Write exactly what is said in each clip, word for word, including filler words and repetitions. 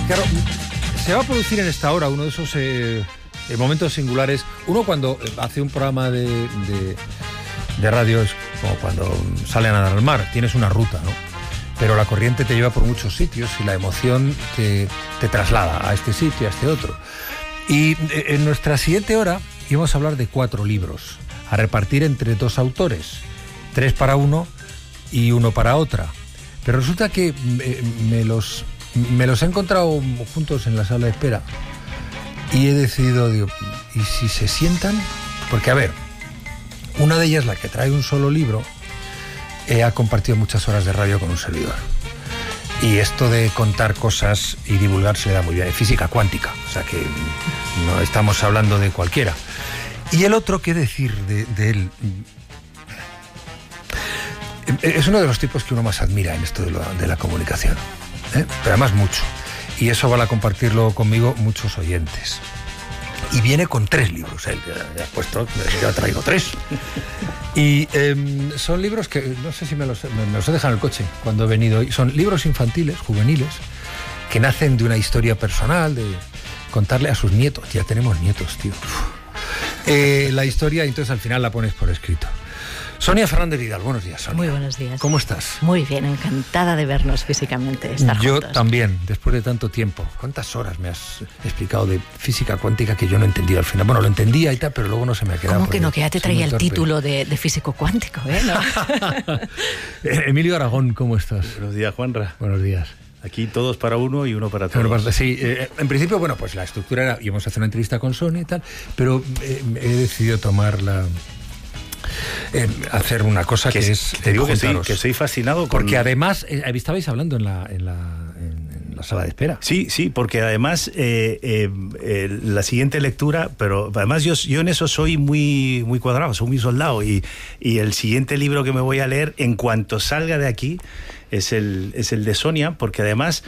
Claro, se va a producir en esta hora uno de esos eh, momentos singulares. Uno cuando hace un programa de, de, de radio es como cuando sale a nadar al mar, tienes una ruta, ¿no? Pero la corriente te lleva por muchos sitios y la emoción te, te traslada a este sitio, a este otro. Y en nuestra siguiente hora íbamos a hablar de cuatro libros, a repartir entre dos autores, tres para uno y uno para otra. Pero resulta que me, me, los, me los he encontrado juntos en la sala de espera y he decidido, digo, ¿y si se sientan? Porque, a ver, una de ellas, la que trae un solo libro, eh, ha compartido muchas horas de radio con un servidor. Y esto de contar cosas y divulgar se da muy bien, es física cuántica, o sea que no estamos hablando de cualquiera. Y el otro, ¿qué decir de, de él? Es uno de los tipos que uno más admira en esto de, lo, de la comunicación, ¿eh? Pero además mucho. Y eso van a compartirlo conmigo muchos oyentes. Y viene con tres libros, él ya ha puesto, ya traigo tres. Y eh, son libros que, no sé si me los, me los he dejado en el coche cuando he venido. Son libros infantiles, juveniles, que nacen de una historia personal, de contarle a sus nietos. Ya tenemos nietos, tío. Eh, la historia, entonces al final la pones por escrito. Sonia Fernández Vidal, buenos días, Sonia. Muy buenos días. ¿Cómo estás? Muy bien, encantada de vernos físicamente, estar Yo juntos. también, después de tanto tiempo. ¿Cuántas horas me has explicado de física cuántica que yo no he entendido al final? Bueno, lo entendía y tal, pero luego no se me ha quedado. ¿Cómo que no? Que ya te traía el torpe. título de, de físico cuántico, ¿eh? ¿No? Emilio Aragón, ¿cómo estás? Buenos días, Juanra. Buenos días. Aquí todos para uno y uno para todos. Bueno, sí, eh, en principio, bueno, pues la estructura era, íbamos a hacer una entrevista con Sonia y tal, pero eh, he decidido tomar la... Eh, hacer una cosa que, que es... Te digo que soy, que soy fascinado con... Porque además, eh, estabais hablando en la, en, la, en, en la sala de espera. Sí, sí, porque además eh, eh, eh, la siguiente lectura, pero además yo, yo en eso soy muy, muy cuadrado, soy muy soldado, y, y el siguiente libro que me voy a leer en cuanto salga de aquí es el, es el de Sonia, porque además...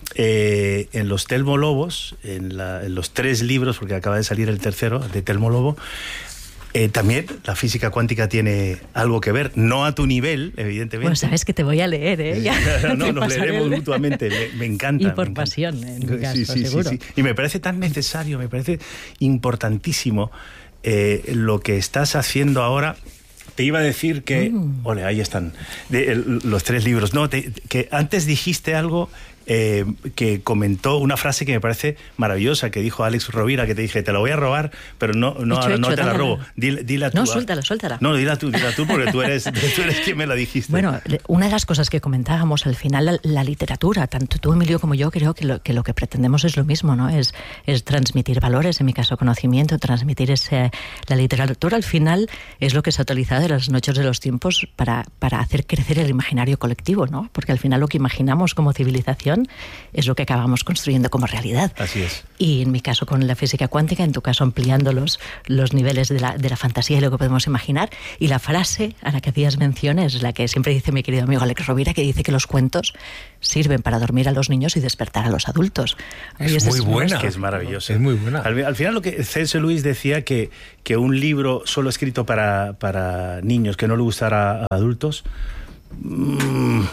Eh, en los Telmo Lobos, en, la, en los tres libros, porque acaba de salir el tercero, de Telmo Lobo, Eh, también la física cuántica tiene algo que ver, no a tu nivel, evidentemente. Bueno, sabes que te voy a leer, ¿eh? Ya, no, no, nos leeremos mutuamente, me, me encanta. Y por me pasión, encanta. en mi caso, sí, sí, seguro. Sí, sí. Y me parece tan necesario, me parece importantísimo eh, lo que estás haciendo ahora. Te iba a decir que... Mm. Ole, ahí están, de, el, los tres libros. No, te, que antes dijiste algo... Eh, que comentó una frase que me parece maravillosa, que dijo Alex Rovira, que te dije, te la voy a robar, pero no, no, hecho, no hecho, te la dale, robo. dale. Dila, dila tú. No, suéltala, suéltala. No, dila tú, dila tú, porque tú eres, tú eres quien me la dijiste. Bueno, una de las cosas que comentábamos, al final la, la literatura, tanto tú, Emilio, como yo, creo que lo que, lo que pretendemos es lo mismo, ¿no? Es, es transmitir valores, en mi caso conocimiento, transmitir ese... La literatura, al final, es lo que se ha utilizado en las noches de los tiempos para, para hacer crecer el imaginario colectivo, ¿no? Porque al final lo que imaginamos como civilización es lo que acabamos construyendo como realidad. Así es. Y en mi caso con la física cuántica, en tu caso ampliando los, los niveles de la, de la fantasía y lo que podemos imaginar. Y la frase a la que hacías mención es la que siempre dice mi querido amigo Alex Rovira, que dice que los cuentos sirven para dormir a los niños y despertar a los adultos. Es muy buena. Es que es maravilloso. Es muy buena. Al, al final lo que C S Lewis decía, que, que un libro solo escrito para, para niños, que no le gustara a adultos... Mmm,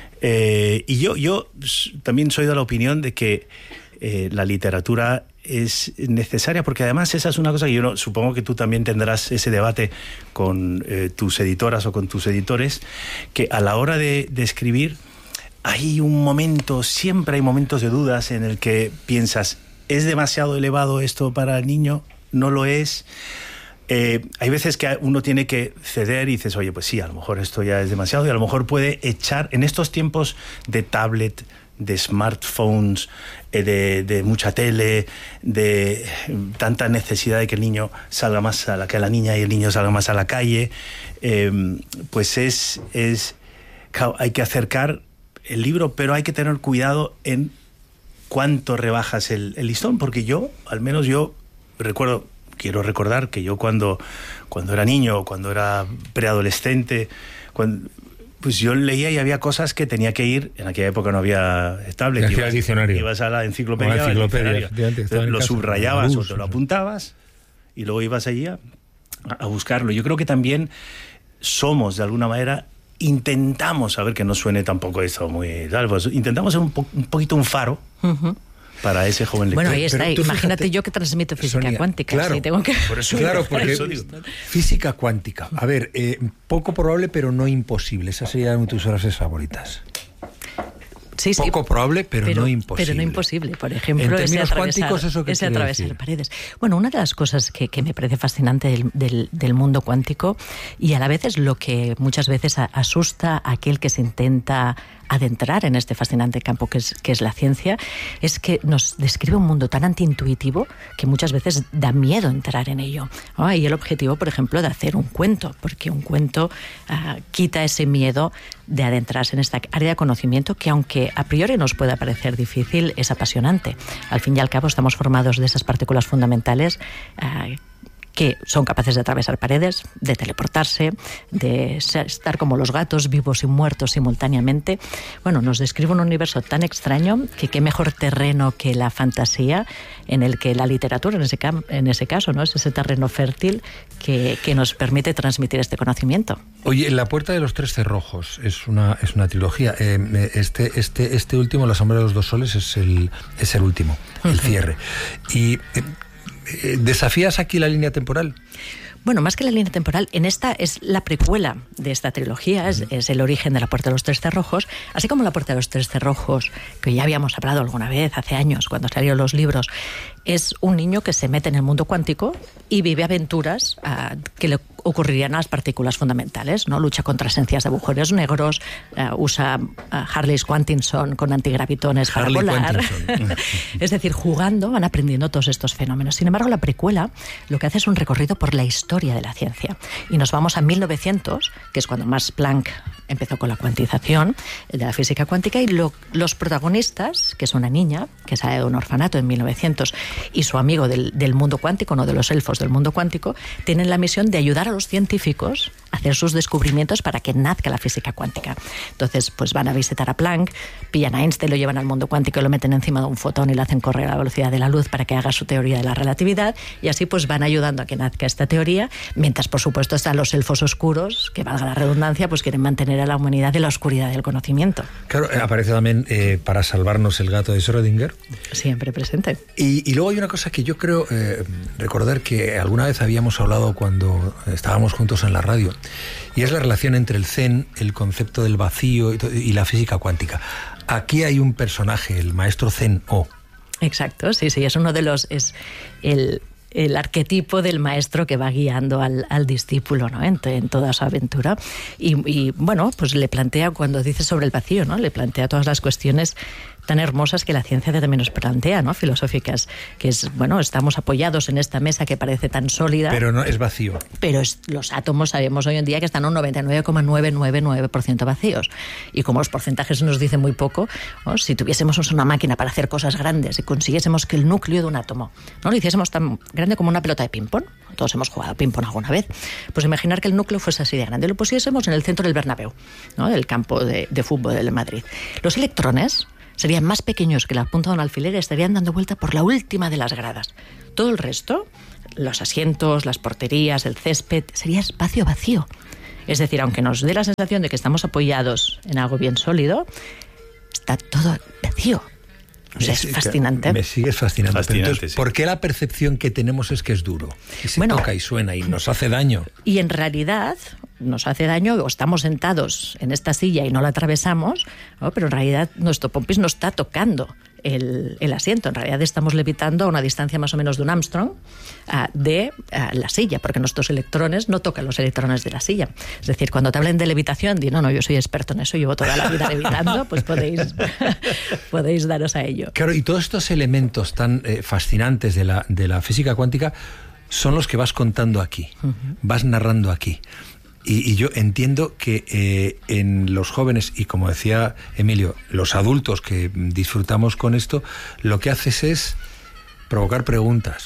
Eh, y yo, yo también soy de la opinión de que eh, la literatura es necesaria, porque además esa es una cosa que yo no, supongo que tú también tendrás ese debate con eh, tus editoras o con tus editores, que a la hora de, de escribir hay un momento, siempre hay momentos de dudas en el que piensas, ¿es demasiado elevado esto para el niño? ¿No lo es? Eh, hay veces que uno tiene que ceder y dices, oye, pues sí, a lo mejor esto ya es demasiado, y a lo mejor puede echar, en estos tiempos de tablet, de smartphones, eh, de, de mucha tele, de tanta necesidad de que el niño salga más a la, que la niña y el niño salga más a la calle, eh, pues es, es, hay que acercar el libro, pero hay que tener cuidado en cuánto rebajas el, el listón, porque yo, al menos yo recuerdo, quiero recordar que yo cuando, cuando era niño, cuando era preadolescente, cuando, pues yo leía y había cosas que tenía que ir, en aquella época no había tablet, ibas, diccionario. Ibas a la enciclopedia, la enciclopedia lo casa, subrayabas o te lo apuntabas y luego ibas allí a, a buscarlo. Yo creo que también somos, de alguna manera, intentamos, a ver que no suene tampoco esto muy tal, pues intentamos ser un, po, un poquito un faro, uh-huh. para ese joven lector. Bueno, ahí está. Pero Imagínate fíjate, yo que transmito física Sonia, cuántica. claro, sí, tengo que... por eso, claro, por porque eso digo. física cuántica. A ver, eh, poco probable, pero no imposible. Esas serían tus frases favoritas. Sí, sí. Poco probable, pero, pero no imposible. Pero no imposible. Por ejemplo, en ese términos atravesar, cuánticos, ¿eso qué ese quiere atravesar decir? paredes. Bueno, una de las cosas que, que me parece fascinante del, del, del mundo cuántico, y a la vez es lo que muchas veces asusta a aquel que se intenta adentrar en este fascinante campo que es, que es la ciencia, es que nos describe un mundo tan antiintuitivo que muchas veces da miedo entrar en ello. ¿No? Y el objetivo, por ejemplo, de hacer un cuento, porque un cuento uh, quita ese miedo de adentrarse en esta área de conocimiento que, aunque a priori nos pueda parecer difícil, es apasionante. Al fin y al cabo estamos formados de esas partículas fundamentales uh, que son capaces de atravesar paredes, de teleportarse, de estar como los gatos, vivos y muertos simultáneamente. Bueno, nos describe un universo tan extraño que qué mejor terreno que la fantasía, en el que la literatura, en ese, en ese caso, ¿no? Es ese terreno fértil que, que nos permite transmitir este conocimiento. Oye, La puerta de los tres cerrojos es una, es una trilogía. Eh, este, este, este último, La sombra de los dos soles, es el, es el último, el cierre. Y... Eh, ¿desafías aquí la línea temporal? Bueno, más que la línea temporal, en esta es la precuela de esta trilogía, es, es el origen de La puerta de los tres cerrojos, así como La puerta de los tres cerrojos, que ya habíamos hablado alguna vez, hace años, cuando salieron los libros. Es un niño que se mete en el mundo cuántico y vive aventuras uh, que le ocurrirían a las partículas fundamentales, ¿no? Lucha contra esencias de agujeros negros, uh, usa uh, Harley's Quantinson con antigravitones para Harley volar. Es decir, jugando van aprendiendo todos estos fenómenos. Sin embargo, la precuela lo que hace es un recorrido por la historia de la ciencia. Y nos vamos a mil novecientos, que es cuando Max Planck empezó con la cuantización de la física cuántica, y lo, los protagonistas, que es una niña que sale de un orfanato en mil novecientos, y su amigo del, del mundo cuántico, no de los elfos del mundo cuántico, tienen la misión de ayudar a los científicos a hacer sus descubrimientos para que nazca la física cuántica. Entonces, pues van a visitar a Planck, pillan a Einstein, lo llevan al mundo cuántico y lo meten encima de un fotón y lo hacen correr a la velocidad de la luz para que haga su teoría de la relatividad, y así pues van ayudando a que nazca esta teoría, mientras por supuesto están los elfos oscuros, que valga la redundancia, pues quieren mantener a la humanidad en la oscuridad del conocimiento. Claro, aparece también eh, para salvarnos el gato de Schrödinger. Siempre presente. Y, y luego hay una cosa que yo creo eh, recordar que alguna vez habíamos hablado cuando estábamos juntos en la radio, y es la relación entre el Zen, el concepto del vacío y, y la física cuántica. Aquí hay un personaje, el maestro Zen O. Exacto, sí, sí, es uno de los... es el el arquetipo del maestro que va guiando al, al discípulo, ¿no? en, en toda su aventura. Y, y bueno, pues le plantea, cuando dice sobre el vacío, ¿no? Le plantea todas las cuestiones tan hermosas que la ciencia también nos plantea, ¿no? Filosóficas, que es, bueno, estamos apoyados en esta mesa que parece tan sólida. Pero no es vacío. Pero es, los átomos sabemos hoy en día que están un noventa y nueve coma novecientos noventa y nueve por ciento vacíos. Y como los porcentajes nos dicen muy poco, ¿no? Si tuviésemos una máquina para hacer cosas grandes y consiguiésemos que el núcleo de un átomo no lo hiciésemos tan grande como una pelota de ping-pong, todos hemos jugado ping-pong alguna vez, pues imaginar que el núcleo fuese así de grande, lo pusiésemos en el centro del Bernabéu, ¿no? Del campo de, de fútbol de Madrid. Los electrones serían más pequeños que la punta de un alfiler y estarían dando vuelta por la última de las gradas. Todo el resto, los asientos, las porterías, el césped, sería espacio vacío. Es decir, aunque nos dé la sensación de que estamos apoyados en algo bien sólido, está todo vacío. O sea, es fascinante. Me sigues fascinando. fascinante Entonces, sí. ¿por qué la percepción que tenemos es que es duro? Y se Bueno, toca y suena y nos hace daño. Y en realidad nos hace daño, o estamos sentados en esta silla y no la atravesamos, ¿no? Pero en realidad nuestro pompis no está tocando el, el asiento. En realidad estamos levitando a una distancia más o menos de un Armstrong uh, de uh, la silla, porque nuestros electrones no tocan los electrones de la silla. Es decir, cuando te hablen de levitación, di, no, no, yo soy experto en eso, llevo toda la vida levitando, pues podéis, podéis daros a ello. Claro, y todos estos elementos tan eh, fascinantes de la, de la física cuántica son los que vas contando aquí, uh-huh. vas narrando aquí. Y, y yo entiendo que eh, en los jóvenes, y como decía Emilio, los adultos que disfrutamos con esto, lo que haces es provocar preguntas.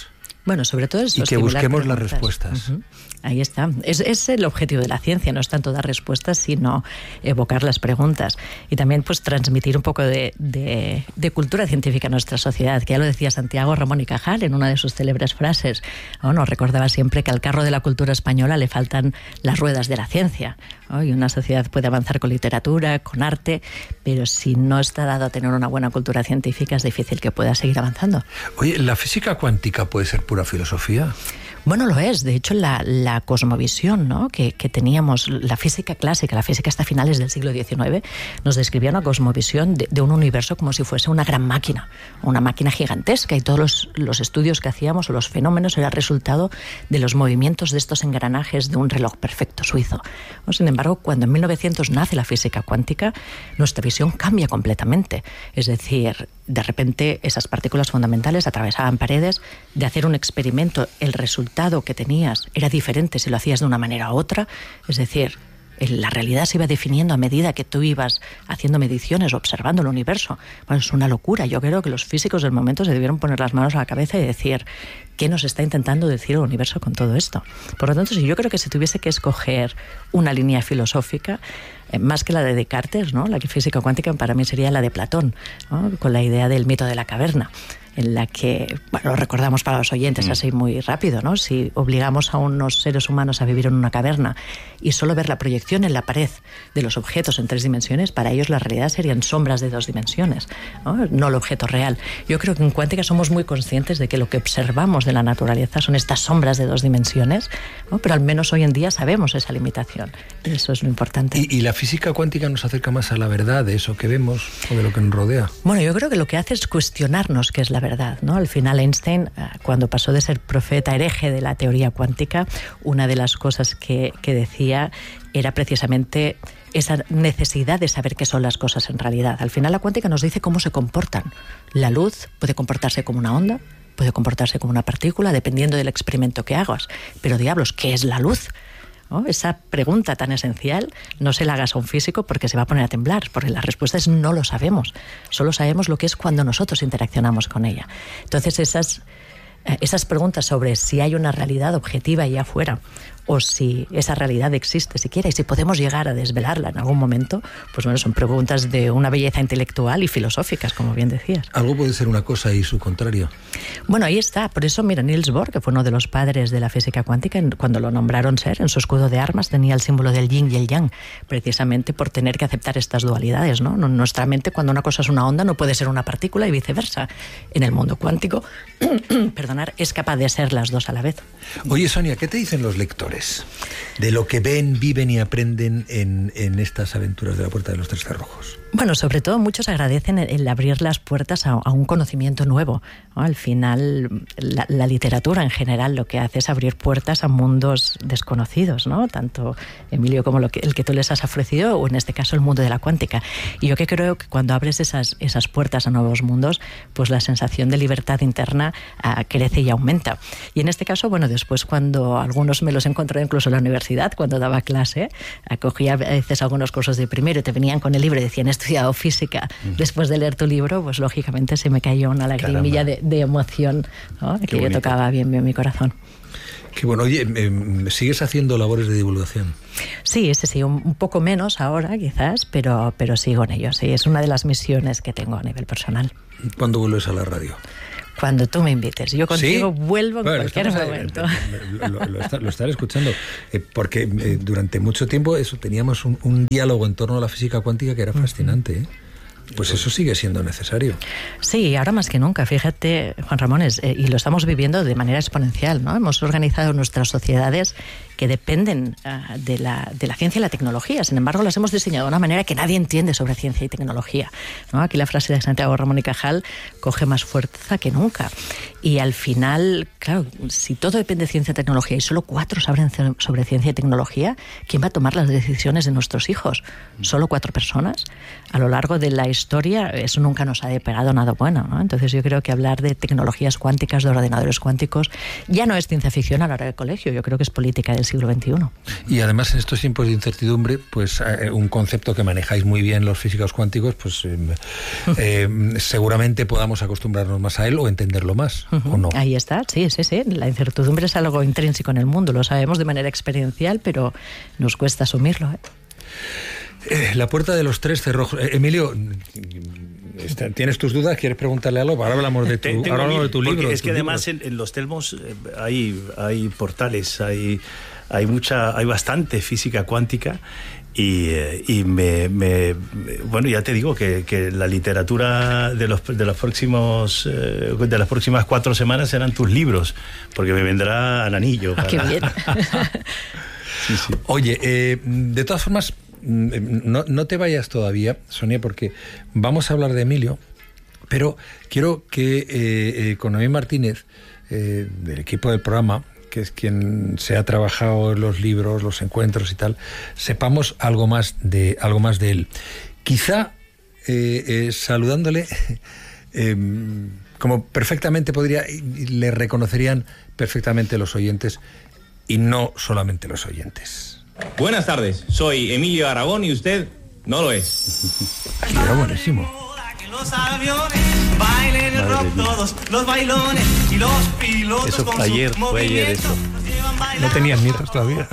Bueno, sobre todo eso. Y que busquemos las respuestas. Uh-huh. Ahí está. Es, es el objetivo de la ciencia, no es tanto dar respuestas, sino evocar las preguntas. Y también pues transmitir un poco de, de, de cultura científica a nuestra sociedad, que ya lo decía Santiago Ramón y Cajal en una de sus célebres frases. ¿No? Nos recordaba siempre que al carro de la cultura española le faltan las ruedas de la ciencia. ¿No? Y una sociedad puede avanzar con literatura, con arte, pero si no está dado a tener una buena cultura científica es difícil que pueda seguir avanzando. Oye, ¿la física cuántica puede ser pura filosofía? Bueno, lo es. De hecho, la, la cosmovisión, ¿no? que, que teníamos, la física clásica, la física hasta finales del siglo diecinueve, nos describía una cosmovisión de, de un universo como si fuese una gran máquina, una máquina gigantesca, y todos los, los estudios que hacíamos o los fenómenos eran resultado de los movimientos de estos engranajes de un reloj perfecto suizo. Sin embargo, cuando en mil novecientos nace la física cuántica, nuestra visión cambia completamente. Es decir, de repente esas partículas fundamentales atravesaban paredes. De hacer un experimento, el resultado que tenías era diferente si lo hacías de una manera u otra. Es decir, la realidad se iba definiendo a medida que tú ibas haciendo mediciones, observando el universo. Bueno, es una locura. Yo creo que los físicos del momento se debieron poner las manos a la cabeza y decir, ¿qué nos está intentando decir el universo con todo esto? Por lo tanto, si yo creo que si tuviese que escoger una línea filosófica, eh, más que la de Descartes, ¿no? La que física cuántica para mí sería la de Platón, ¿no? Con la idea del mito de la caverna, en la que, bueno, lo recordamos para los oyentes mm. así muy rápido, ¿no? Si obligamos a unos seres humanos a vivir en una caverna y solo ver la proyección en la pared de los objetos en tres dimensiones, para ellos la realidad serían sombras de dos dimensiones, ¿no? No el objeto real. Yo creo que en cuántica somos muy conscientes de que lo que observamos de la naturaleza son estas sombras de dos dimensiones, ¿no? Pero al menos hoy en día sabemos esa limitación. Eso es lo importante. ¿Y, y la física cuántica nos acerca más a la verdad de eso que vemos o de lo que nos rodea? Bueno, yo creo que lo que hace es cuestionarnos qué es la verdad, ¿no? Al final Einstein, cuando pasó de ser profeta hereje de la teoría cuántica, una de las cosas que, que decía era precisamente esa necesidad de saber qué son las cosas en realidad. Al final la cuántica nos dice cómo se comportan. La luz puede comportarse como una onda, puede comportarse como una partícula, dependiendo del experimento que hagas. Pero diablos, ¿qué es la luz? ¿No? Esa pregunta tan esencial no se la hagas a un físico porque se va a poner a temblar, porque la respuesta es no lo sabemos. Solo sabemos lo que es cuando nosotros interaccionamos con ella. Entonces esas, esas preguntas sobre si hay una realidad objetiva allá afuera o si esa realidad existe siquiera y si podemos llegar a desvelarla en algún momento, pues bueno, son preguntas de una belleza intelectual y filosóficas, como bien decías. Algo puede ser una cosa y su contrario. Bueno, ahí está. Por eso, mira, Niels Bohr, que fue uno de los padres de la física cuántica, cuando lo nombraron ser, en su escudo de armas tenía el símbolo del yin y el yang, precisamente por tener que aceptar estas dualidades, ¿no? En nuestra mente, cuando una cosa es una onda, no puede ser una partícula y viceversa. En el mundo cuántico, perdonar, es capaz de ser las dos a la vez. Oye, Sonia, ¿qué te dicen los lectores de lo que ven, viven y aprenden en, en estas aventuras de la Puerta de los Tres Cerrojos? Bueno, sobre todo muchos agradecen el, el abrir las puertas a, a un conocimiento nuevo, ¿no? Al final, la, la literatura en general lo que hace es abrir puertas a mundos desconocidos, ¿no? Tanto, Emilio, como lo que, el que tú les has ofrecido, o en este caso el mundo de la cuántica. Y yo que creo que cuando abres esas, esas puertas a nuevos mundos, pues la sensación de libertad interna uh, crece y aumenta. Y en este caso, bueno, después cuando algunos me los he encontrado incluso en la universidad, cuando daba clase, acogía a veces algunos cursos de primero y te venían con el libro y decían, he estudiado física. Uh-huh. Después de leer tu libro, pues lógicamente se me cayó una lagrimilla de, de emoción, ¿no? Que yo tocaba bien, bien mi corazón. Qué bueno. Oye, ¿sigues haciendo labores de divulgación? Sí, sí, sí, un, un poco menos ahora quizás, pero, pero sigo en ello. Sí, es una de las misiones que tengo a nivel personal. ¿Cuándo vuelves a la radio? Cuando tú me invites. Yo contigo ¿Sí? vuelvo en bueno, cualquier momento. Lo, lo, lo, está, lo estaré escuchando. Eh, porque eh, durante mucho tiempo eso teníamos un, un diálogo en torno a la física cuántica que era fascinante, ¿eh? Pues eso sigue siendo necesario. Sí, ahora más que nunca. Fíjate, Juan Ramón, es, eh, y lo estamos viviendo de manera exponencial, ¿no? Hemos organizado nuestras sociedades que dependen uh, de, la, de la ciencia y la tecnología. Sin embargo, las hemos diseñado de una manera que nadie entiende sobre ciencia y tecnología, ¿no? Aquí la frase de Santiago Ramón y Cajal coge más fuerza que nunca. Y al final, claro, si todo depende de ciencia y tecnología y solo cuatro saben sobre ciencia y tecnología, ¿quién va a tomar las decisiones de nuestros hijos? ¿Solo cuatro personas? A lo largo de la historia, eso nunca nos ha depegado nada bueno, ¿no? Entonces yo creo que hablar de tecnologías cuánticas, de ordenadores cuánticos, ya no es ciencia ficción a la hora del colegio, yo creo que es política del del siglo veintiuno. Y además en estos tiempos de incertidumbre, pues eh, un concepto que manejáis muy bien los físicos cuánticos, pues eh, eh, seguramente podamos acostumbrarnos más a él o entenderlo más, uh-huh. ¿o no? Ahí está, sí, sí, sí. La incertidumbre es algo intrínseco en el mundo, lo sabemos de manera experiencial, pero nos cuesta asumirlo, ¿eh? Eh, la puerta de los tres cerrojos. Eh, Emilio, ¿tienes tus dudas? ¿Quieres preguntarle algo? Ahora hablamos de tu, Tengo ahora hablamos de tu libro. Es que además en, en los Telmos eh, hay, hay portales, hay, hay, mucha, hay bastante física cuántica. Y, y me, me, bueno, ya te digo que, que la literatura de los de los próximos eh, de las próximas cuatro semanas serán tus libros, porque me vendrá al anillo. Para... ¡Qué bien! Sí, sí. Oye, eh, de todas formas, no, no te vayas todavía, Sonia, porque vamos a hablar de Emilio, pero quiero que eh, eh, con Noemí Martínez, eh, del equipo del programa, que es quien se ha trabajado en los libros, los encuentros y tal, sepamos algo más de, algo más de él. Quizá eh, eh, saludándole, eh, como perfectamente podría, le reconocerían perfectamente los oyentes, y no solamente los oyentes. Buenas tardes, soy Emilio Aragón y usted no lo es. Aquí era buenísimo. Los aviones bailen el rock, todos los bailones y los pilotos. Eso con ayer, sus fue ayer eso. No tenías nietos todavía.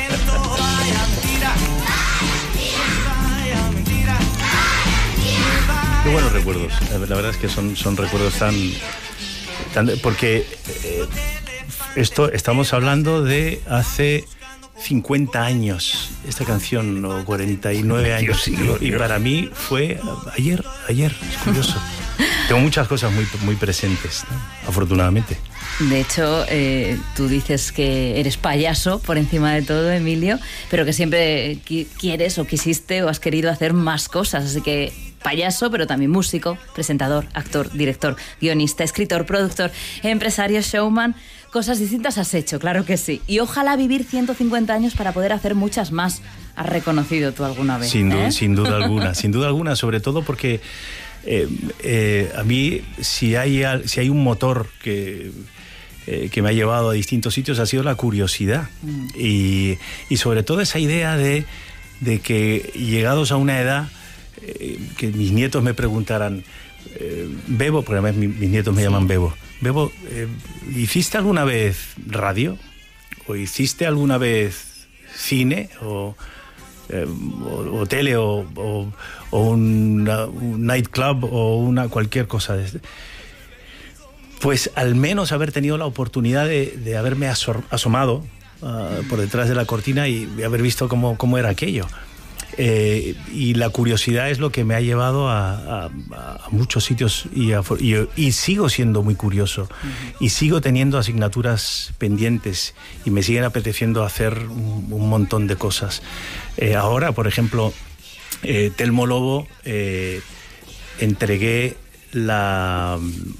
Qué buenos recuerdos. La verdad es que son, son recuerdos tan, tan porque eh, esto estamos hablando de hace cincuenta años, esta canción, o cuarenta y nueve años, y, y para mí fue ayer, ayer, es curioso. Tengo muchas cosas muy, muy presentes, ¿no? Afortunadamente. De hecho, eh, tú dices que eres payaso por encima de todo, Emilio, pero que siempre qui- quieres o quisiste o has querido hacer más cosas, así que payaso, pero también músico, presentador, actor, director, guionista, escritor, productor, empresario, showman. Cosas distintas has hecho, claro que sí. Y ojalá vivir ciento cincuenta años para poder hacer muchas más. ¿Has reconocido tú alguna vez? Sin, ¿eh? du- sin duda alguna, sin duda alguna, sobre todo porque eh, eh, a mí, si hay, al- si hay un motor que, eh, que me ha llevado a distintos sitios, ha sido la curiosidad. Mm. Y, y sobre todo esa idea de, de que llegados a una edad, eh, que mis nietos me preguntaran, eh, Bebo, porque además mis, mis nietos me sí. llaman Bebo, Bebo, eh, ¿hiciste alguna vez radio? ¿O hiciste alguna vez cine? ¿O, eh, o, o tele? ¿O, o, o una, un nightclub? ¿O una cualquier cosa de este? Pues al menos haber tenido la oportunidad de, de haberme asor, asomado uh, por detrás de la cortina y de haber visto cómo, cómo era aquello. Eh, y la curiosidad es lo que me ha llevado a, a, a muchos sitios y, a, y, y sigo siendo muy curioso. Uh-huh. Y sigo teniendo asignaturas pendientes y me siguen apeteciendo hacer un, un montón de cosas. Eh, ahora, por ejemplo, eh, Telmo Lobo, eh, entregué la,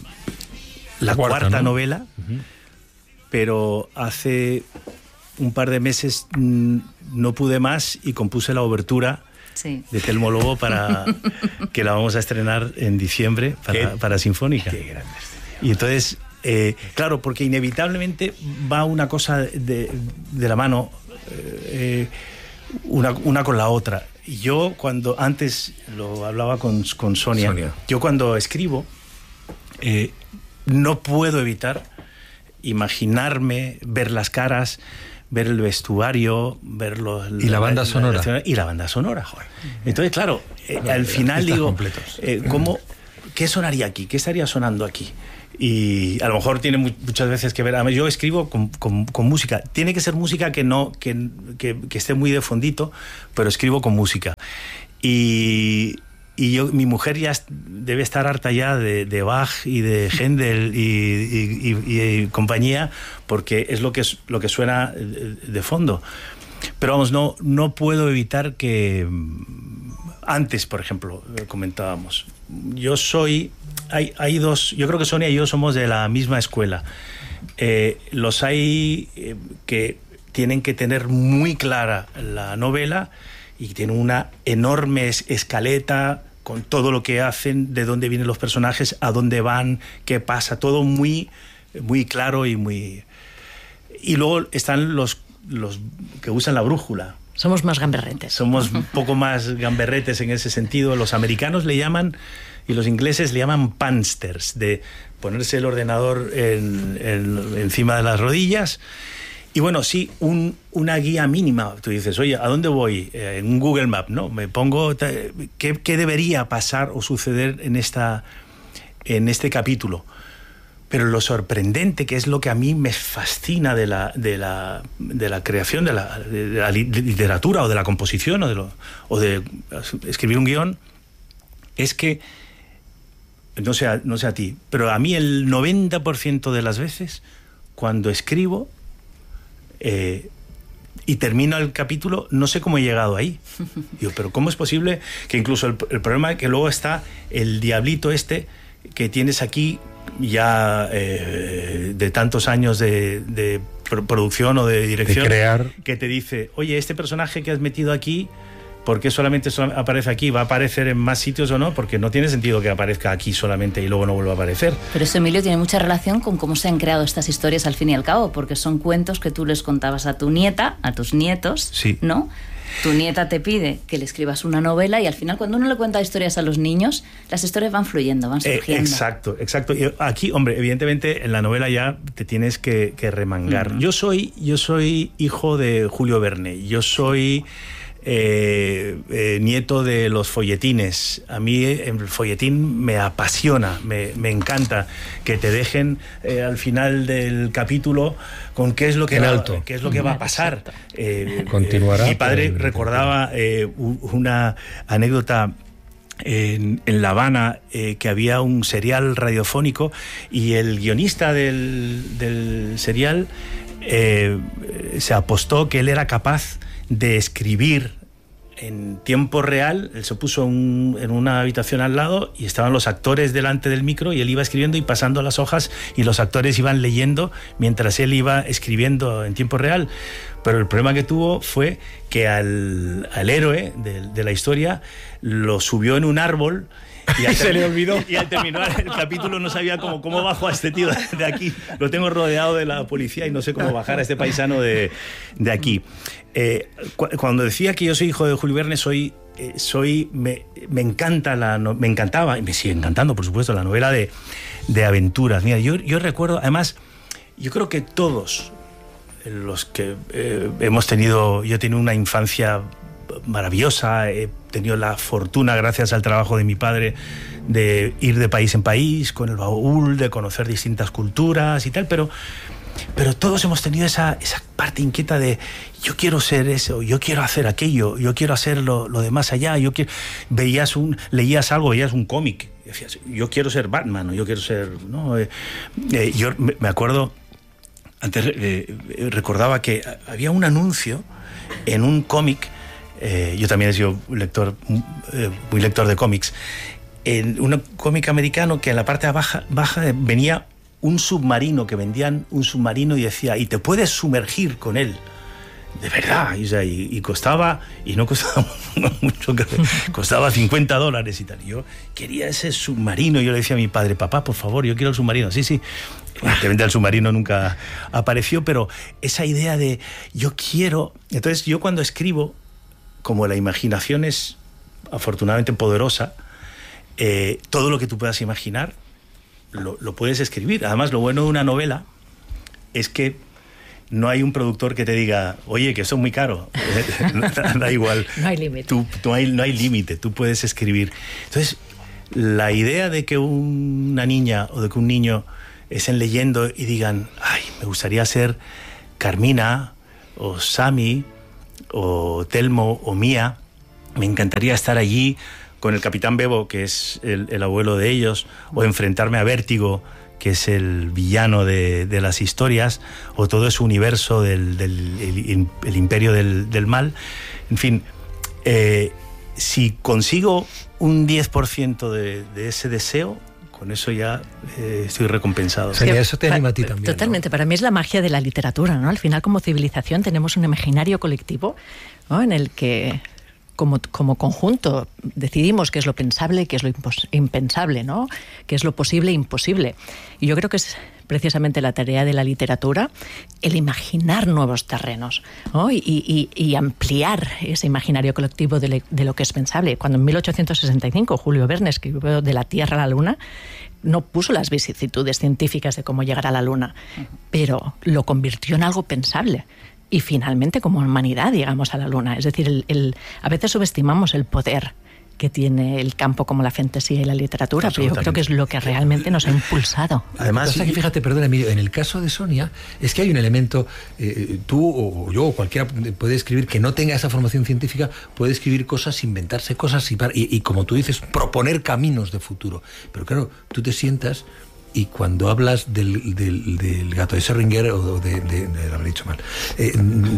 la cuarta, cuarta ¿no? novela, uh-huh. pero hace un par de meses no pude más y compuse la obertura sí. de Telmo Lobo para que la vamos a estrenar en diciembre para, para Sinfónica. Qué grande este tío. Y entonces, eh, claro, porque inevitablemente va una cosa de, de la mano, eh, una, una con la otra. Y yo cuando, antes lo hablaba con, con Sonia, Sonia, yo cuando escribo eh, no puedo evitar imaginarme, ver las caras, ver el vestuario, ver los... Y la banda la, sonora. La, y la banda sonora, joder. Entonces, claro, eh, al final digo, eh, ¿cómo, ¿qué sonaría aquí? ¿Qué estaría sonando aquí? Y a lo mejor tiene muchas veces que ver... A mí, yo escribo con, con, con música. Tiene que ser música que, no, que, que, que esté muy de fondito, pero escribo con música. Y... Y yo, mi mujer ya debe estar harta ya de, de Bach y de Händel y, y, y, y compañía, porque es lo que, es, lo que suena de fondo. Pero vamos, no, no puedo evitar que... Antes, por ejemplo, comentábamos, yo soy... Hay, hay dos... Yo creo que Sonia y yo somos de la misma escuela. Eh, los hay eh, que tienen que tener muy clara la novela y tienen una enorme escaleta con todo lo que hacen, de dónde vienen los personajes, a dónde van, qué pasa, todo muy, muy claro y muy... Y luego están los, los que usan la brújula. Somos más gamberretes. Somos un poco más gamberretes en ese sentido. Los americanos le llaman, y los ingleses le llaman pansters, de ponerse el ordenador en, en, encima de las rodillas. Y bueno, sí, un, una guía mínima. Tú dices, oye, ¿a dónde voy? Eh, en un Google Map, ¿no? Me pongo, ¿qué, qué debería pasar o suceder en, esta, en este capítulo? Pero lo sorprendente, que es lo que a mí me fascina de la, de la, de la creación, de la, de la literatura o de la composición o de, lo, o de escribir un guión, es que, no sé, a, no sé a ti, pero a mí el noventa por ciento de las veces, cuando escribo, Eh, y termino el capítulo, no sé cómo he llegado ahí. Digo, pero ¿cómo es posible que incluso el, el problema es que luego está el diablito este que tienes aquí ya eh, de tantos años de, de producción o de dirección, de crear, que te dice, oye, este personaje que has metido aquí, ¿por qué solamente aparece aquí? ¿Va a aparecer en más sitios o no? Porque no tiene sentido que aparezca aquí solamente y luego no vuelva a aparecer. Pero eso, Emilio, tiene mucha relación con cómo se han creado estas historias al fin y al cabo, porque son cuentos que tú les contabas a tu nieta, a tus nietos, sí. ¿no? Tu nieta te pide que le escribas una novela y al final, cuando uno le cuenta historias a los niños, las historias van fluyendo, van surgiendo. Eh, exacto, exacto. Y aquí, hombre, evidentemente en la novela ya te tienes que, que remangar. Uh-huh. Yo soy, yo soy hijo de Julio Verne. Yo soy Eh, eh, nieto de los folletines. A mí el folletín me apasiona, me, me encanta que te dejen eh, al final del capítulo con qué es lo que, en va, alto. qué es lo que va a pasar. Eh, Continuará. Eh, mi padre recordaba eh, una anécdota En, en La Habana, eh, que había un serial radiofónico y el guionista del, del serial eh, se apostó que él era capaz de escribir en tiempo real. Él se puso un, en una habitación al lado y estaban los actores delante del micro y él iba escribiendo y pasando las hojas y los actores iban leyendo mientras él iba escribiendo en tiempo real. Pero el problema que tuvo fue que al, al héroe de, de la historia lo subió en un árbol y al, se le olvidó. Y al terminar el capítulo no sabía cómo, cómo bajo a este tío de aquí. Lo tengo rodeado de la policía y no sé cómo bajar a este paisano de, de aquí. Eh, cu cuando decía que yo soy hijo de Julio Verne, soy, eh, soy me, me encanta la no, me encantaba y me sigue encantando, por supuesto, la novela de, de aventuras. Mira, yo, yo recuerdo, además, yo creo que todos los que eh, hemos tenido, yo he tenido una infancia maravillosa, he tenido la fortuna, gracias al trabajo de mi padre, de ir de país en país con el baúl, de conocer distintas culturas y tal, pero, pero todos hemos tenido esa, esa parte inquieta de yo quiero ser eso, yo quiero hacer aquello, yo quiero hacer lo, lo de más allá, yo quiero... Veías un, leías algo, veías un cómic, decías, yo quiero ser Batman, o yo quiero ser... ¿no? Eh, eh, yo me acuerdo... Antes eh, recordaba que había un anuncio en un cómic, eh, yo también he sido lector, eh, muy lector de cómics, en un cómic americano que en la parte baja, baja venía un submarino, que vendían un submarino y decía, y te puedes sumergir con él. De verdad, y, o sea, y, y costaba, y no costaba mucho, costaba cincuenta dólares y tal. Y yo quería ese submarino, y yo le decía a mi padre, papá, por favor, yo quiero el submarino. Sí, sí, evidentemente el submarino nunca apareció, pero esa idea de yo quiero... Entonces yo cuando escribo, como la imaginación es afortunadamente poderosa, eh, todo lo que tú puedas imaginar lo, lo puedes escribir. Además, lo bueno de una novela es que no hay un productor que te diga, oye, que eso es muy caro. Da igual. No hay límite. Tú, tú hay, no hay límite, tú puedes escribir. Entonces, la idea de que una niña o de que un niño estén leyendo y digan, ay, me gustaría ser Carmina o Sammy o Telmo o Mía, me encantaría estar allí con el Capitán Bebo, que es el, el abuelo de ellos, o enfrentarme a Vértigo, que es el villano de, de las historias, o todo ese universo del, del el, el imperio del, del mal. En fin, eh, si consigo un diez por ciento de, de ese deseo, con eso ya eh, estoy recompensado. Sí, eso te anima a ti también. Totalmente, ¿no? Para mí es la magia de la literatura, ¿no? Al final, como civilización, tenemos un imaginario colectivo, ¿no? En el que como, como conjunto decidimos qué es lo pensable y qué es lo impos- impensable, ¿no? Qué es lo posible e imposible. Y yo creo que es precisamente la tarea de la literatura el imaginar nuevos terrenos, ¿no? y, y, y ampliar ese imaginario colectivo de, le, de lo que es pensable. Cuando en mil ochocientos sesenta y cinco Julio Verne escribió De la Tierra a la Luna, no puso las vicisitudes científicas de cómo llegar a la Luna, pero lo convirtió en algo pensable. Y finalmente, como humanidad, llegamos a la Luna. Es decir, el, el, a veces subestimamos el poder que tiene el campo como la fantasía y la literatura, pero yo creo que es lo que realmente nos ha impulsado. Además, o sea, que fíjate, perdón, Emilio, en el caso de Sonia, es que hay un elemento, eh, tú o yo o cualquiera puede escribir que no tenga esa formación científica, puede escribir cosas, inventarse cosas y, y, y como tú dices, proponer caminos de futuro. Pero claro, tú te sientas y cuando hablas del, del, del gato de Schrödinger o de, de, de lo habré dicho mal, eh,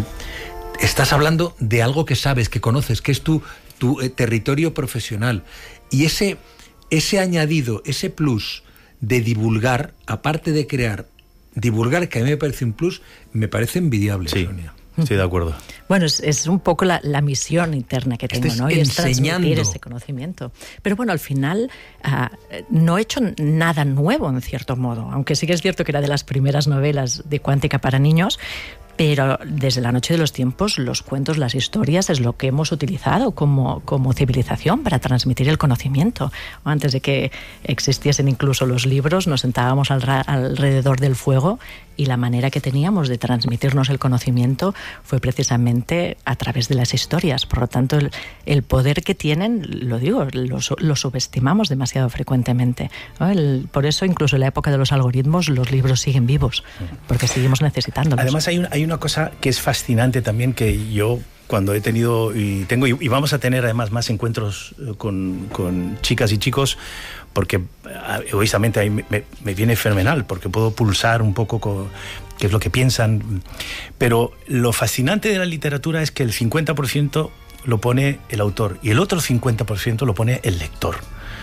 estás hablando de algo que sabes, que conoces, que es tu tu eh, territorio profesional. Y ese, ese añadido, ese plus de divulgar, aparte de crear, divulgar, que a mí me parece un plus, me parece envidiable, sí, Sonia. Estoy de acuerdo. Bueno, es, es un poco la, la misión interna que tengo, ¿no? Y es transmitir ese conocimiento. Pero bueno, al final uh, no he hecho nada nuevo, en cierto modo, aunque sí que es cierto que era de las primeras novelas de cuántica para niños. Pero desde la noche de los tiempos, los cuentos, las historias, es lo que hemos utilizado como, como civilización para transmitir el conocimiento. Antes de que existiesen incluso los libros, nos sentábamos al, alrededor del fuego y la manera que teníamos de transmitirnos el conocimiento fue precisamente a través de las historias. Por lo tanto, el, el poder que tienen, lo digo, lo, lo subestimamos demasiado frecuentemente, ¿no? El, por eso, incluso en la época de los algoritmos, los libros siguen vivos, porque seguimos necesitándolos. Además, hay, un, hay una cosa que es fascinante también, que yo cuando he tenido y tengo y vamos a tener además más encuentros con, con chicas y chicos, porque egoístamente ahí me, me viene fenomenal, porque puedo pulsar un poco con qué es lo que piensan. Pero lo fascinante de la literatura es que el cincuenta por ciento lo pone el autor y el otro cincuenta por ciento lo pone el lector.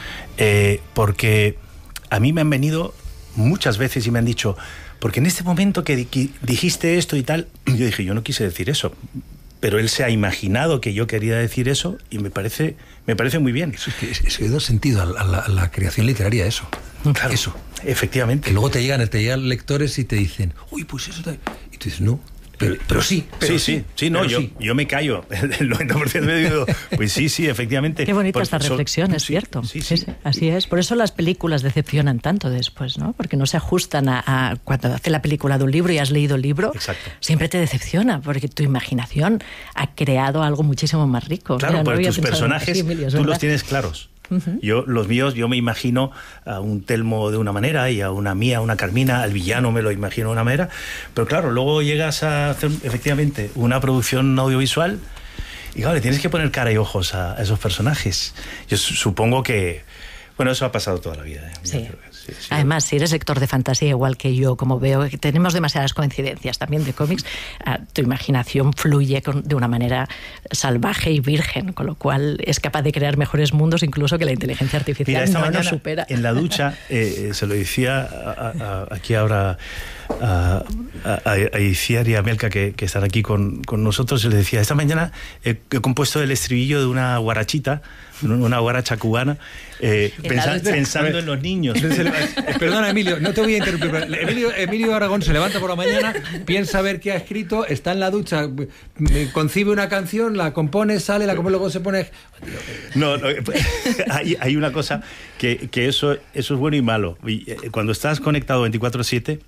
Eh, porque a mí me han venido muchas veces y me han dicho, porque en este momento que dijiste esto y tal, yo dije, yo no quise decir eso, pero él se ha imaginado que yo quería decir eso y me parece, me parece muy bien. Eso es que, es que da sentido a la, a la creación literaria, eso. Claro, eso. Efectivamente. Que luego te llegan, te llegan lectores y te dicen, uy, pues eso... Te... Y tú dices, no... Pero, pero sí, pero sí, sí, sí, sí, no, yo, sí. yo me callo, el noventa por ciento me digo, pues sí, sí, efectivamente. Qué bonita Por, esta so, reflexión, es sí, cierto. Sí, sí. Sí, sí, así es. Por eso las películas decepcionan tanto después, ¿no? Porque no se ajustan a, a cuando hace la película de un libro y has leído el libro. Exacto. Siempre te decepciona, porque tu imaginación ha creado algo muchísimo más rico. Claro, Mira, porque no tus personajes, así, Emilio, tú los tienes claros. Uh-huh. Yo, los míos, yo me imagino a un Telmo de una manera y a una Mía, una Carmina, al villano me lo imagino de una manera, pero claro, luego llegas a hacer efectivamente una producción audiovisual y claro, le tienes que poner cara y ojos a, a esos personajes. Yo supongo que, bueno, eso ha pasado toda la vida. ¿eh? Sí. Sí, sí. Además, si eres lector de fantasía igual que yo, como veo que tenemos demasiadas coincidencias también de cómics, uh, tu imaginación fluye con, de una manera salvaje y virgen, con lo cual es capaz de crear mejores mundos incluso que la inteligencia artificial. Mira, esta no mañana, nos supera. En la ducha, eh, se lo decía a, a, aquí ahora a, a, a Iciar y a Melka, que, que están aquí con, con nosotros, les decía, esta mañana he, he compuesto el estribillo de una guarachita, una guaracha cubana, eh, pensa, pensando en los niños. Perdona, Emilio, no te voy a interrumpir. Emilio, Emilio Aragón se levanta por la mañana, piensa a ver qué ha escrito, está en la ducha, concibe una canción, la compone, sale, la compone, luego se pone... No, no hay, hay una cosa que, que eso, eso es bueno y malo. Y, eh, cuando estás conectado veinticuatro siete...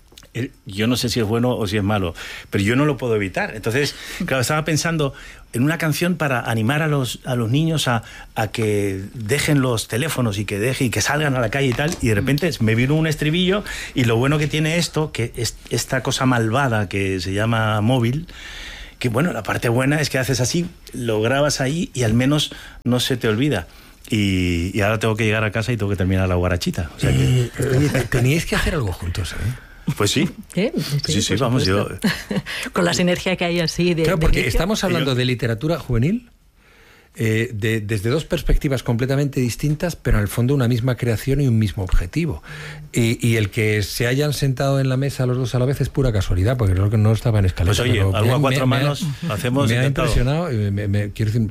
yo no sé si es bueno o si es malo, pero yo no lo puedo evitar. Entonces, claro, estaba pensando en una canción para animar a los, a los niños a, a que dejen los teléfonos y que dejen y que salgan a la calle y tal, y de repente me vino un estribillo, y lo bueno que tiene esto, que es esta cosa malvada que se llama móvil, que bueno, la parte buena es que haces así, lo grabas ahí y al menos no se te olvida. Y, y ahora tengo que llegar a casa y tengo que terminar la guarachita. O sea que... eh, oye, teníais que hacer algo juntos, ¿eh? Pues sí. Sí, sí, sí, sí vamos, yo... Con la sinergia que hay así de... Claro, porque de estamos hablando yo... de literatura juvenil, eh, de, desde dos perspectivas completamente distintas, pero en el fondo una misma creación y un mismo objetivo. Y, y el que se hayan sentado en la mesa los dos a la vez es pura casualidad, porque creo que no estaba en escaleta. Pues oye, algo a cuatro me, manos me ha, hacemos. Me ha impresionado, me, me, quiero decir...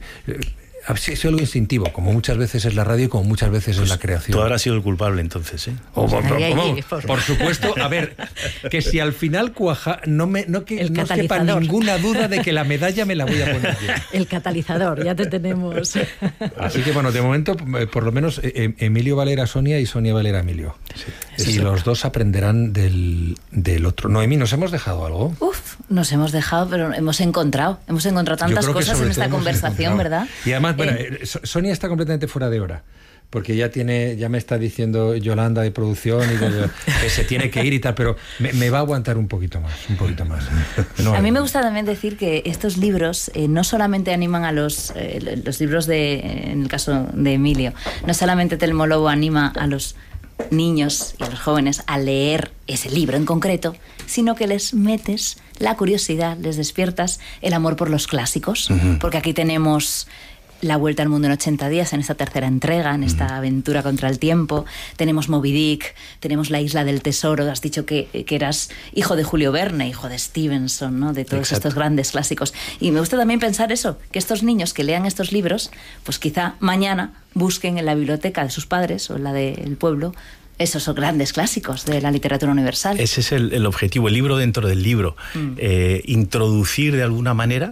Es algo instintivo, como muchas veces es la radio y como muchas veces pues es la creación. Tú habrás sido el culpable entonces, ¿eh? Oh, por, por, por, por supuesto, a ver, que si al final cuaja, no me no que no quepa ninguna duda de que la medalla me la voy a poner yo. El catalizador, ya te tenemos. Así que bueno, de momento, por lo menos Emilio Valera a Sonia y Sonia Valera a Emilio. Sí, y sí, los dos aprenderán del, del otro. Noemí, ¿nos hemos dejado algo? Uf, nos hemos dejado, pero hemos encontrado, hemos encontrado tantas cosas en esta conversación, ¿verdad? Y además, bueno, eh, Sonia está completamente fuera de hora, porque ya tiene, ya me está diciendo Yolanda de producción y de, que se tiene que ir y tal, pero me, me va a aguantar un poquito más, un poquito más. No, a mí me gusta también decir que estos libros eh, no solamente animan a los eh, los libros de, en el caso de Emilio, no solamente Telmo Lobo anima a los niños y a los jóvenes a leer ese libro en concreto, sino que les metes la curiosidad, les despiertas el amor por los clásicos, uh-huh. porque aquí tenemos La Vuelta al Mundo en ochenta días, en esta tercera entrega, en esta aventura contra el tiempo. Tenemos Moby Dick, tenemos La Isla del Tesoro. Has dicho que, que eras hijo de Julio Verne, hijo de Stevenson, ¿no? De todos Exacto. estos grandes clásicos. Y me gusta también pensar eso, que estos niños que lean estos libros, pues quizá mañana busquen en la biblioteca de sus padres o en la del pueblo esos son grandes clásicos de la literatura universal. Ese es el, el objetivo, el libro dentro del libro. Mm. Eh, introducir de alguna manera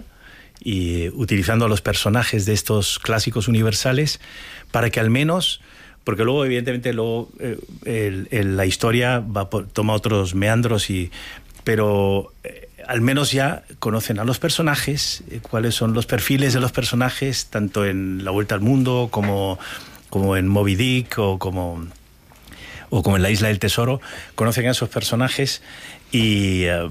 y utilizando a los personajes de estos clásicos universales para que al menos, porque luego evidentemente luego eh, el, el, la historia va por, toma otros meandros, y pero eh, al menos ya conocen a los personajes, eh, cuáles son los perfiles de los personajes, tanto en La Vuelta al Mundo como, como en Moby Dick o como, o como en La Isla del Tesoro. Conocen a esos personajes y, eh,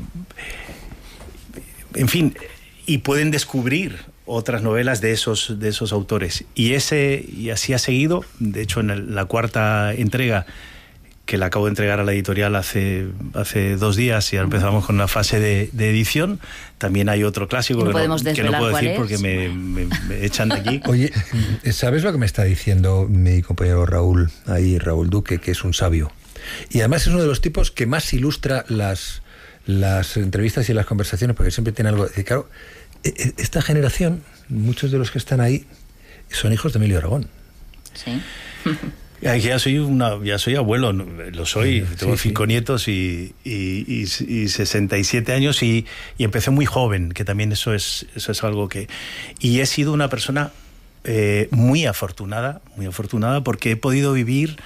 en fin, y pueden descubrir otras novelas de esos, de esos autores. Y, ese, y así ha seguido. De hecho, en el, la cuarta entrega, que la acabo de entregar a la editorial hace, hace dos días, y ahora empezamos con una fase de, de edición, también hay otro clásico no que, podemos no, que no puedo decir es. porque me, me, me echan de aquí. Oye, ¿sabes lo que me está diciendo mi compañero Raúl, ahí, Raúl Duque, que es un sabio? Y además es uno de los tipos que más ilustra las, las entrevistas y las conversaciones, porque siempre tiene algo de decir. Claro, esta generación, muchos de los que están ahí, son hijos de Emilio Aragón. Sí. Ya soy, una, ya soy abuelo, lo soy, sí, tengo sí, cinco sí. nietos y, y, y, y sesenta y siete años, y, y empecé muy joven, que también eso es, eso es algo que... Y he sido una persona eh, muy afortunada, muy afortunada, porque he podido vivir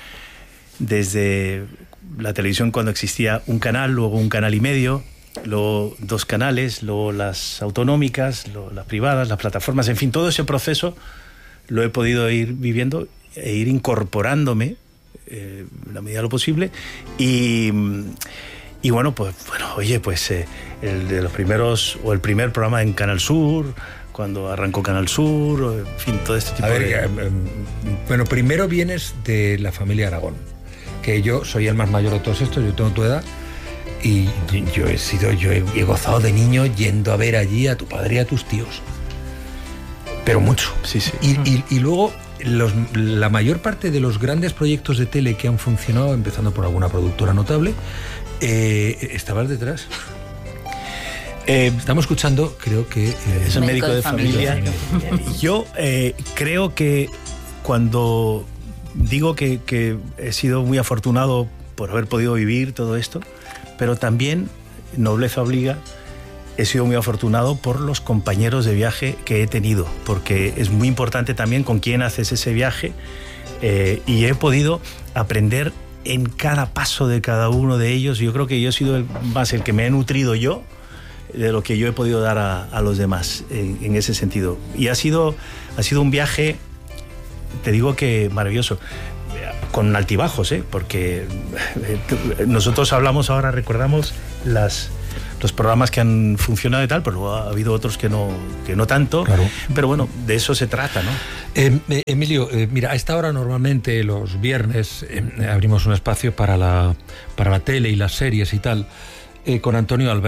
desde la televisión cuando existía un canal, luego un canal y medio, luego dos canales, luego las autonómicas, luego las privadas, las plataformas, en fin, todo ese proceso lo he podido ir viviendo e ir incorporándome eh, en la medida de lo posible. Y, y bueno, pues bueno, oye, pues eh, el de los primeros, o el primer programa en Canal Sur, cuando arrancó Canal Sur, o, en fin, todo este tipo A ver, de... eh, bueno, primero vienes de la familia Aragón, que yo soy el más mayor de todos estos, yo tengo tu edad, y yo he sido, yo he, he gozado de niño yendo a ver allí a tu padre y a tus tíos, pero mucho. Sí, sí. Y, y, y luego los, la mayor parte de los grandes proyectos de tele que han funcionado, empezando por alguna productora notable, eh, estabas detrás. Eh, Estamos escuchando, creo que... Eh, es un médico, médico de, de familia. familia. Yo eh, creo que cuando digo que, que he sido muy afortunado por haber podido vivir todo esto, pero también, nobleza obliga, he sido muy afortunado por los compañeros de viaje que he tenido, porque es muy importante también con quién haces ese viaje, eh, y he podido aprender en cada paso de cada uno de ellos. Yo creo que yo he sido el, más el que me he nutrido yo de lo que yo he podido dar a, a los demás en, en ese sentido. Y ha sido, ha sido un viaje, te digo que maravilloso, con altibajos, ¿eh? Porque nosotros hablamos ahora, recordamos las... los programas que han funcionado y tal, pero ha habido otros que no, que no tanto. Claro. Pero bueno, de eso se trata, ¿no? Eh, eh, Emilio, eh, mira, a esta hora normalmente los viernes eh, abrimos un espacio para la, para la tele y las series y tal, eh, con Antonio Albert.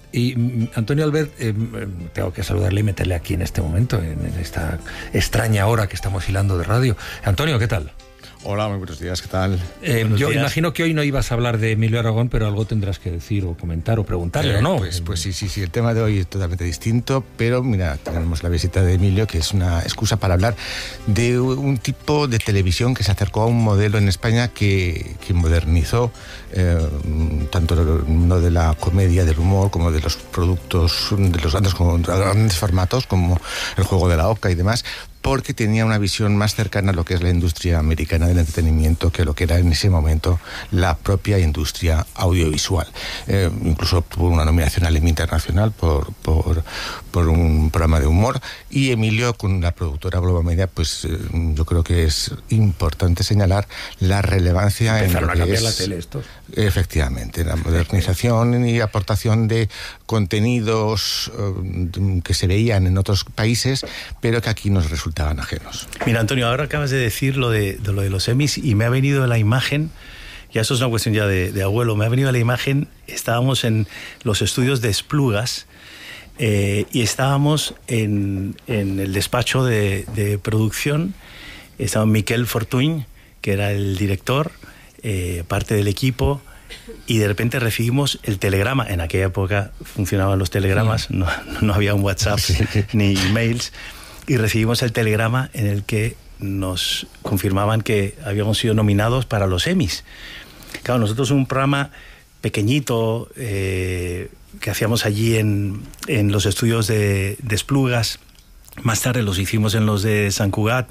Y mm, Antonio Albert, eh, tengo que saludarle y meterle aquí en este momento, en, en esta extraña hora que estamos hilando de radio. Antonio, ¿qué tal? Hola, muy buenos días, ¿qué tal? Eh, Buenos yo días. imagino que hoy no ibas a hablar de Emilio Aragón, pero algo tendrás que decir o comentar o preguntarle, Eh, ¿o no? Pues, pues sí, sí, sí, el tema de hoy es totalmente distinto, pero mira, tenemos la visita de Emilio, que es una excusa para hablar de un tipo de televisión que se acercó a un modelo en España que, que modernizó eh, tanto el mundo de la comedia, del humor, como de los productos, de los grandes, como, grandes formatos, como el juego de la oca y demás, porque tenía una visión más cercana a lo que es la industria americana del entretenimiento que lo que era en ese momento la propia industria audiovisual. Eh, incluso obtuvo una nominación al Emmy Internacional por, por, por un programa de humor, y Emilio, con la productora Globo Media, pues eh, yo creo que es importante señalar la relevancia en lo Empezaron a que cambiar es, la tele estos. Efectivamente, la modernización y aportación de contenidos eh, que se veían en otros países, pero que aquí nos resultaban ajenos. Mira, Antonio, ahora acabas de decir lo de, de lo de los Emmys y me ha venido la imagen, ya eso es una cuestión ya de, de abuelo, me ha venido la imagen, estábamos en los estudios de Esplugas eh, y estábamos en, en el despacho de, de producción, estaba Miquel Fortuny, que era el director, eh, parte del equipo, y de repente recibimos el telegrama. En aquella época funcionaban los telegramas, sí. no, no había un WhatsApp sí. ni emails, y recibimos el telegrama en el que nos confirmaban que habíamos sido nominados para los Emmys. Claro, nosotros un programa pequeñito eh, que hacíamos allí en, en los estudios de, de Esplugas, más tarde los hicimos en los de Sant Cugat,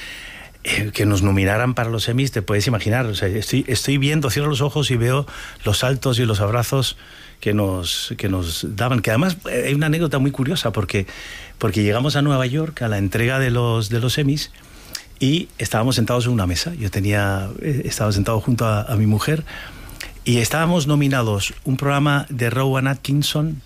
eh, que nos nominaran para los Emmys, te puedes imaginar. O sea, estoy, estoy viendo, cierro los ojos y veo los saltos y los abrazos que nos, que nos daban, que además hay una anécdota muy curiosa, porque, porque llegamos a Nueva York a la entrega de los, de los Emmys y estábamos sentados en una mesa. Yo tenía, estaba sentado junto a, a mi mujer y estábamos nominados un programa de Rowan Atkinson,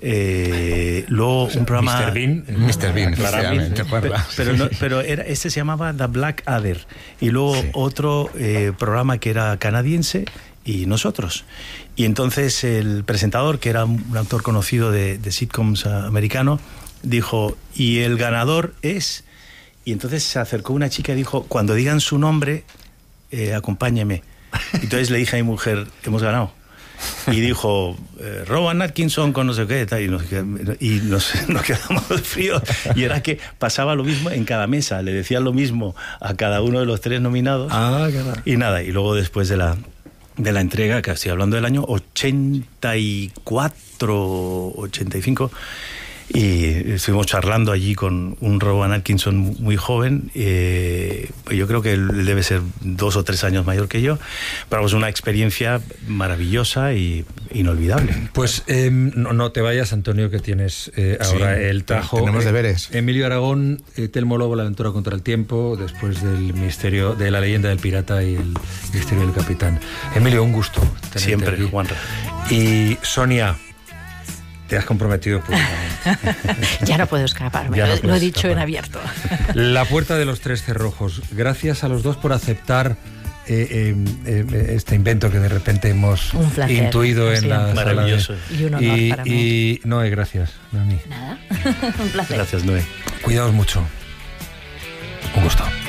eh, luego o sea, un programa... mister Bean. mister Bean, claramente. Pero, pero, no, pero era, este se llamaba The Black Adder, y luego sí. otro eh, programa que era canadiense, y nosotros. Y entonces el presentador, que era un actor conocido de, de sitcoms uh, americano, dijo, y el ganador es... Y entonces se acercó una chica y dijo, cuando digan su nombre, eh, acompáñeme. Entonces le dije a mi mujer, hemos ganado. Y dijo, eh, Rowan Atkinson con no sé qué, tal, y, nos, y nos, nos quedamos fríos. Y era que pasaba lo mismo en cada mesa, le decían lo mismo a cada uno de los tres nominados. Ah, qué raro. Y nada, y luego después de la... de la entrega, que estoy hablando del año ochenta y cuatro, ochenta y cinco, y estuvimos charlando allí con un Rowan Atkinson muy joven, eh, yo creo que él debe ser dos o tres años mayor que yo, pero es una experiencia maravillosa y inolvidable. Pues eh, no, no te vayas, Antonio, que tienes eh, ahora sí, el tajo. Tenemos deberes. Eh, Emilio Aragón, eh, Telmo Lobo, La aventura contra el tiempo, después del misterio de La leyenda del pirata y el misterio del capitán. Emilio, un gusto tenerte siempre aquí. Juanra. Y Sonia, te has comprometido públicamente. Ya no puedo escaparme, no lo he dicho escapar. En abierto. La puerta de los tres cerrojos. Gracias a los dos por aceptar eh, eh, eh, este invento que de repente hemos un placer, intuido en la maravilloso. Sala de... Y un honor y, para mí. Y Noé, gracias. Noemí. Nada, un placer. Gracias, Noé. Cuidaos mucho. Un gusto.